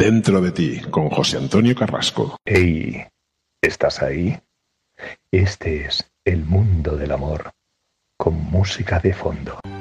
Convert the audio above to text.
Dentro de ti, con José Antonio Carrasco. Hey, ¿estás ahí? Este es el mundo del amor, con música de fondo.